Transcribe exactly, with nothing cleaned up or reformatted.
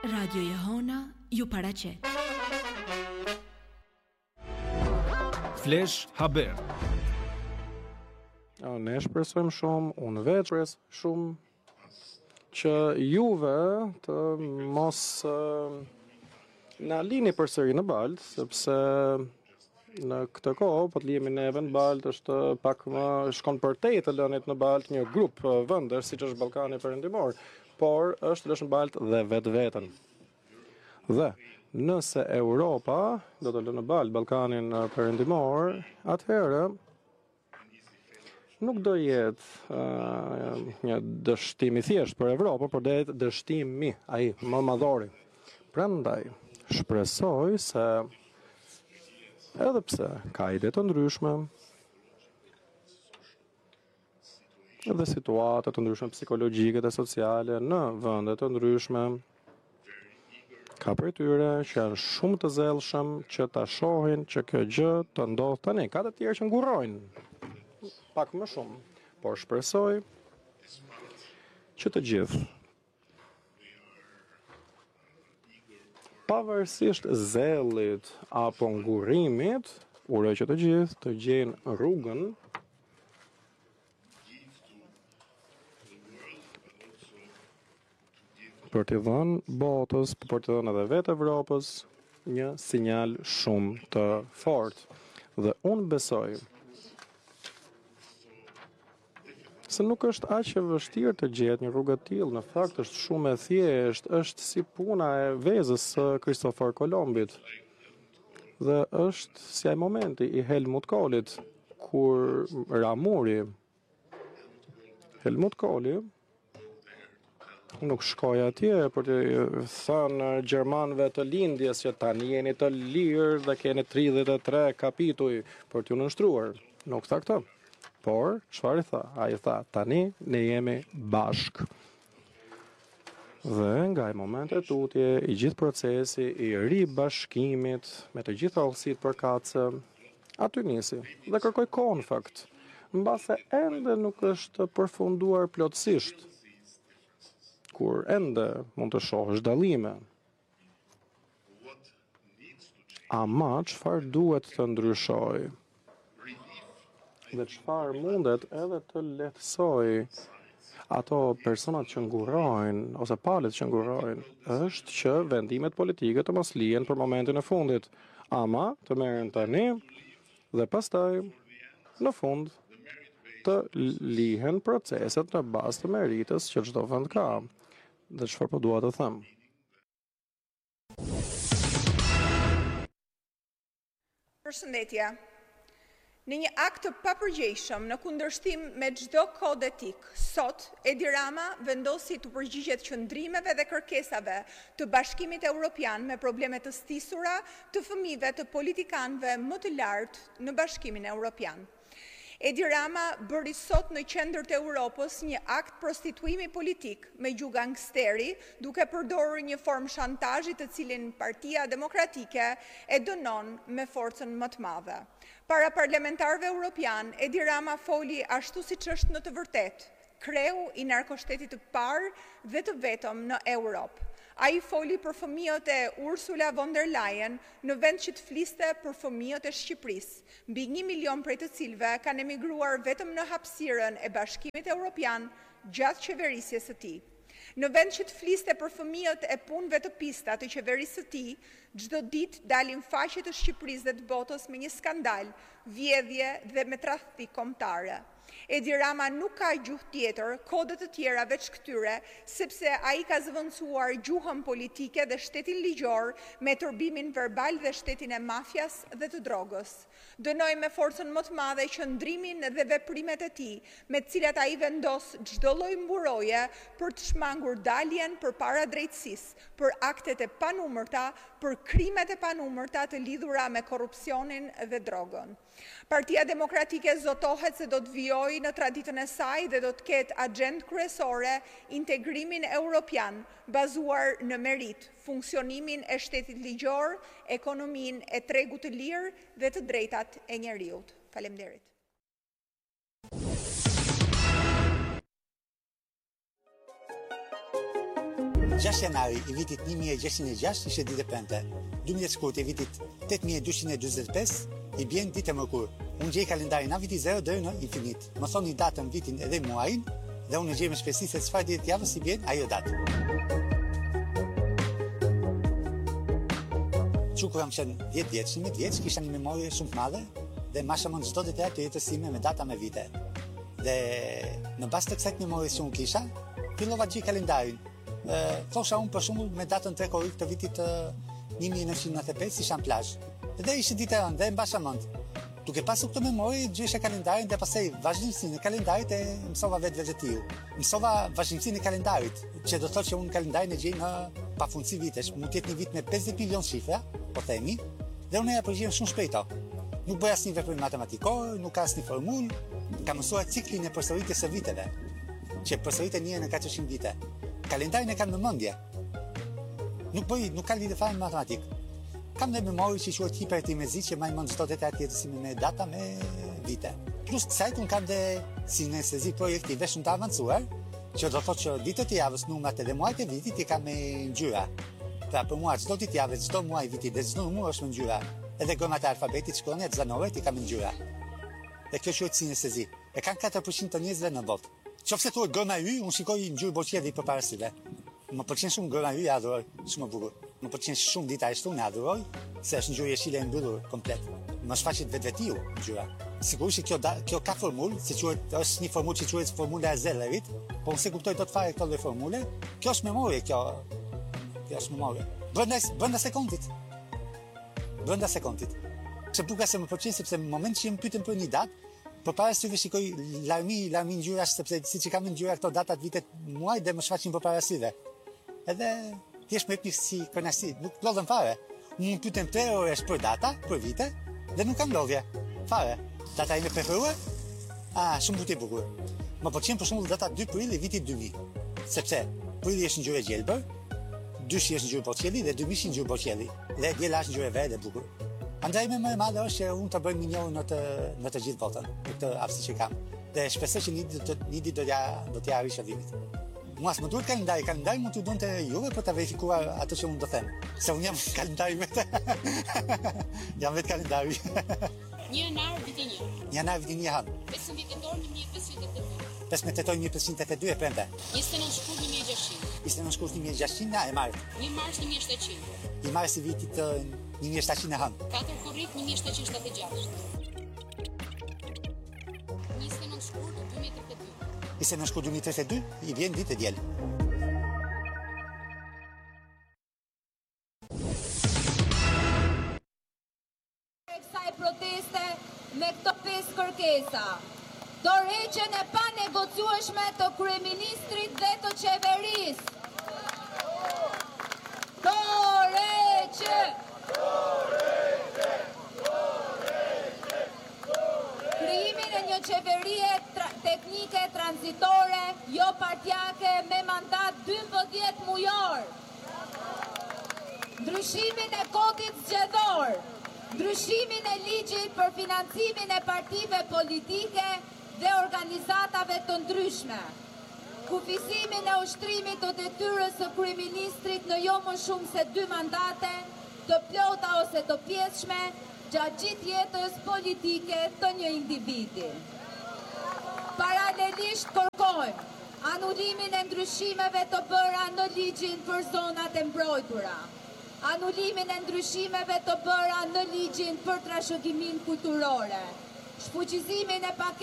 Radio Jehona ju paraqet. Flesh Haber. Ne shpresojmë shumë, unë vetë shpres shumë që juve të mos uh, na lini përsëri në baltë, sepse në këtë kohë po të lihemi neve në baltë është pak më shkon për tej të lënit në baltë një grup vendesh siç është Ballkani Perëndimor, por është lësh në baltë dhe vetveten. Dhe nëse Europa do të lënë në baltë Ballkanin Perëndimor, atëherë nuk do jetë uh, një dështim i thjesht për Evropën, por do jetë dështimi ai më madhori. Prandaj shpresoj se edhe pse ka ide të ndryshme, edhe situata të ndryshme psikologjike dhe sociale në vende të ndryshme, ka për tyre që janë shumë të zellshëm që ta shohin që kjo gjë të ndodh tani. Ka të tjerë që ngurrojnë pak më shumë, por shpresoj që të gjithë, pavarësisht zellit apo ngurrimit, uroj që të gjithë të gjejnë rrugën për t'i dhënë botës, për t'i dhënë edhe vetë Evropës një sinjal shumë të fortë. Dhe unë besoj se nuk është aq e vështirë të gjetë një rrugë të tillë, në fakt është shumë e thjeshtë, është si puna e vezës së Kristofor Kolombit. Dhe është si ai momenti i Helmut Kohlit kur ra muri. Helmut Kohli nuk shkoi atje për të thënë gjermanëve të lindjes që tani jeni të lirë dhe keni tridhjetë e tre kapituj për t'ju nënshtruar. Nuk tha këtë. Por, çfarë tha? Ai tha, tani ne jemi bashk. Dhe nga i momente tutje, i gjithë procesi i ribashkimit me të gjitha hollësitë përkatëse, aty nisi dhe kërkoi kohë në fakt. Mbase ende nuk është përfunduar plotësisht, kur ende mund të shohësh dallime. Ama çfarë duhet të ndryshojë? Dhe çfarë mundet edhe të lehtësoj ato personat që ngurrojnë ose palët që ngurrojnë, është që vendimet politike të mos lihen për momentin e fundit, ama të merren tani dhe pastaj në fund të lihen proceset në bazë të meritës që çdo vend ka. Dhe çfarë po dua të them? Përshëndetje. Në një akt të papërgjegjshëm në kundërshtim me çdo kod etik, sot Edi Rama vendosi të përgjigjet qëndrimeve dhe kërkesave të Bashkimit Evropian me probleme të stisura të fëmijëve të politikanëve më të lartë në Bashkimin Evropian. Edi Rama bëri sot në qendër të Europës një akt prostituimi politik me gjuhë gangsteri, duke përdorur një formë shantazhi të cilin Partia Demokratike e dënon me forcën më të madhe. Para parlamentarëve europian, Edi Rama foli ashtu siç është në të vërtetë, kreu i narkoshtetit të parë dhe të vetëm në Europë. Ai foli për fëmijët e Ursula von der Leyen në vend që të fliste për fëmijët e Shqipërisë, mbi një milion prej të cilëve kanë emigruar vetëm në hapësirën e Bashkimit Evropian gjatë qeverisjes së tij. Në vend që të fliste për fëmijët e punëve të pista të qeverisë së tij, çdo ditë dalin faqet të Shqipërisë dhe të botës me një skandal, vjedhje dhe me tradhti kombëtare. Edi Rama nuk ka gjuhë tjetër, kode të tjera veç këtyre, sepse ai ka zëvendësuar gjuhën politike dhe shtetin ligjor me turbimin verbal dhe shtetin e mafjas dhe të drogës. Dënoi me forcën më të madhe qëndrimin dhe veprimet e tij, me të cilat ai vendos çdo lloj mburoje për të shmangur daljen përpara drejtësisë, për aktet e panumërta, për krimet e panumërta të lidhura me korrupsionin dhe drogën. Partia Demokratike zotohet se do të vijojë në traditën e saj dhe do të ketë agjendë kryesore integrimin evropian, bazuar në merit, funksionimin e shtetit ligjor, ekonominë e tregut të lirë dhe të drejtat e njeriut. Faleminderit. gjashtë janari i vitit një mijë e gjashtëqind e gjashtë ishte ditë e premte. dymbëdhjetë shkurt i vitit tetë mijë e dyqind e dymbëdhjetë e pesë i bjen ditë e mërkur. Unë gjej kalendarin nga viti zero deri në infinit. Më thoni datën, vitin edhe muajin dhe unë gjej me shpejtësi se çfarë ditë javës i bjen ajo datë. Që kur kam qenë dhjetë vjeç, njëmbëdhjetë vjeç, kisha një memorie shumë të madhe dhe masha mund çdo detaj të jetës time me data me vite. Dhe në bazë të kësaj memorie që unë kisha, fillova gjej kalendarin. E, thosha unë për shembull me datën tre korrik të vitit një mijë e nëntëqind e nëntëdhjetë e pesë isha në plazh. Dhe ishte ditë e ëndë dhe mbasha mend. Duke pasur këtë memori, gjysha kalendarin dhe pastaj vazhdimsinë e kalendarit e mësova vetë vetë Mësova vazhdimsinë e kalendarit, që do të thotë që unë kalendarin e gjej në pafundësi vitesh. Mund të jetë një vit me pesëdhjetë milion shifra, po themi, dhe unë ja përgjigjem shumë shpejt. Nuk bëj asnjë veprim matematikor, nuk ka asnjë formulë, kam mësuar ciklin e përsëritjes së viteve, që përsëritet një herë në katërqind vite. Kalendarin e kam në mendje. Nuk bëj, nuk ka lidhje fare me matematikë. Kam dhe memori që quhet hiperetimezi që maj mend çdo detaj të jetës time me data me vite. Plus kësaj unë kam dhe sinestezi projektive shumë të avancuar, që do thotë që ditët e javës, numrat edhe muajt e vitit i kam me ngjyra. Pra për mua çdo ditë javë, çdo muaj viti dhe çdo numër është me ngjyra. Edhe gërmat e alfabetit shkronjat zanoret i kam me ngjyra. Dhe kjo quhet sinestezi. E kanë katër përqind të njerëzve në botë. Qofse thuhet gërma y, unë shikoj ngjyrë boqelli përpara syve. Më pëlqen shumë gërma y, ja adhuroj, shumë e bukur. Më pëlqen shumë dita e shtunë, adhuroj, se është ngjyrë jeshile e mbyllur komplet. Më shfaqet vetvetiu ngjyra. Sigurisht që kjo da, kjo ka formulë, si quhet, është një formulë që quhet formula e Zellerit, po unë se kuptoj dot fare këtë lloj formule. Kjo është memorie, kjo. Kjo është memorie. Brenda brenda sekondit. Brenda sekondit. Çe buka se më pëlqen sepse në moment që më pyeten për një datë, përpara syve shikoj larmi, larmi ngjyrash sepse siç i kam ngjyra këto datat vitet muaj dhe më shfaqin përpara syve. Edhe thjesht më jep një si kënaqësi, nuk lodhem fare. Unë pyeten tre orësh për data, për vite, dhe nuk kam lodhje. Fare. Data ime preferuar? Ah, shumë butë e bukur. Më pëlqen për shembull data dy prill i vitit dy mijë. Sepse prilli është ngjyrë gjelbër, dyshi është ngjyrë boqelli dhe dy mijë ngjyrë boqelli. Dhe diela është ngjyrë e verdhë e bukur. Andaj më e madhe është që unë të bëjmë një njohur në të në të gjithë botën, në këtë aftësi që kam. Dhe shpresoj që një ditë një ditë do t'ja do t'ja arrish qëllimit. Mua s'më duhet kalendari, kalendari mund t'u donte juve për ta verifikuar atë që unë do them. Se unë jam kalendari vetë. Jam vetë kalendari. një janar viti një. një janar viti një han. pesëmbëdhjetë tetor një mijë e pesëqind e tetëdhjetë. pesëmbëdhjetë tetor një mijë e pesëqind e tetëdhjetë e premte. njëzet e nëntë shkurt një mijë e gjashtëqind. njëzet e nëntë shkurt një mijë e gjashtëqind e mars. një mars një mijë e shtatëqind. I mars i vitit një mijë e shtatëqind e han. katër korrik një mijë e shtatëqind e shtatëdhjetë e gjashtë. njëzet e nëntë shkurt dy mijë e tridhjetë e dy. njëzet e nëntë shkurt dy mijë e tridhjetë e dy i vjen ditë e diel. Kësaj proteste me këto pesë kërkesa. Dorëheqjen e pa negociueshme të kryeministrit dhe të qeverisë. Dorëheqje! Krijimin e një qeverie tra teknike tranzitore, jo partijake me mandat dymbëdhjetë mujor. Ndryshimin e kodit zgjedhor. Ndryshimin e ligjit për financimin e partive politike dhe organizatave të ndryshme. Kufizimin e ushtrimit të detyrës së kryeministrit në jo më shumë se dy mandate, të plota ose të pjesshme, gjatë gjithë jetës politike të një individi. Paralelisht kërkojmë anullimin e ndryshimeve të bëra në ligjin për zonat e mbrojtura. Anullimin e ndryshimeve të bëra në ligjin për trashëgimin kulturore, shfuqizimin e paketit